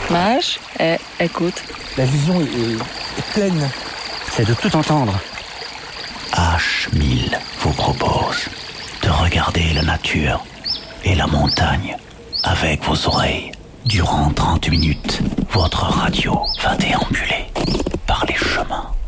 Mage, écoute. La vision est pleine. C'est de tout entendre. H1000 vous propose de regarder la nature et la montagne avec vos oreilles. Durant 30 minutes, votre radio va déambuler